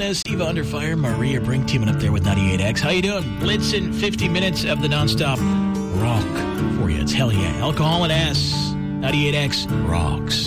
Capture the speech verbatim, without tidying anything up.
Martinez, Eva Under Fire, Maria Brink teaming up there with ninety-eight X. How you doing? Blitzing fifty minutes of the nonstop rock for you. It's hell yeah. Alcohol and ass. ninety-eight X rocks.